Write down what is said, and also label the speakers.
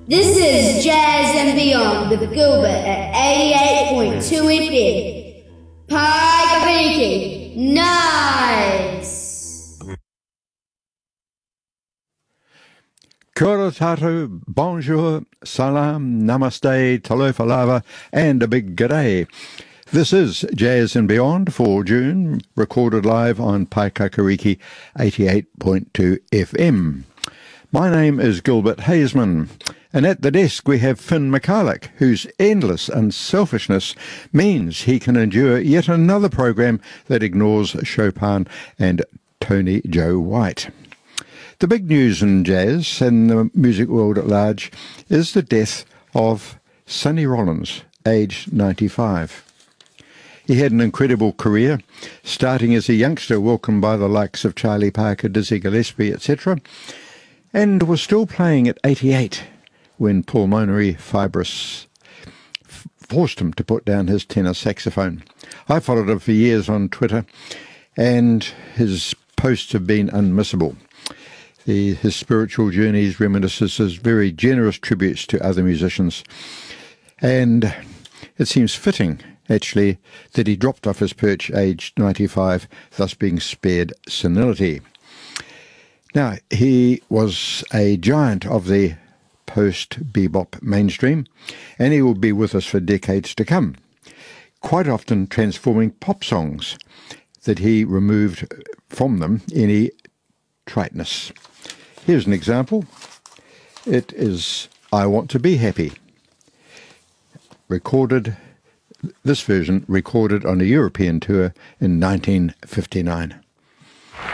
Speaker 1: This is Jazz and Beyond with Gilbert at 88.2 FM. Paikaviki. Nice!
Speaker 2: Kia ora tātou, bonjour, salam, namaste, talofa lava, and a big g'day. This is Jazz and Beyond for June, recorded live on Paikakariki 88.2 FM. My name is Gilbert Haisman, and at the desk we have Finn McCulloch, whose endless unselfishness means he can endure yet another program that ignores Chopin and Tony Joe White. The big news in jazz and the music world at large is the death of Sonny Rollins, aged 95. He had an incredible career, starting as a youngster welcomed by the likes of Charlie Parker, Dizzy Gillespie, etc., and was still playing at 88 when pulmonary fibrosis forced him to put down his tenor saxophone. I followed him for years on Twitter, and his posts have been unmissable. His spiritual journeys, reminiscences, very generous tributes to other musicians, and it seems fitting, actually, that he dropped off his perch aged 95, thus being spared senility. Now, he was a giant of the post-bebop mainstream, and he will be with us for decades to come, quite often transforming pop songs that he removed from them any triteness. Here's an example. It is I Want to Be Happy, this version recorded on a European tour in 1959.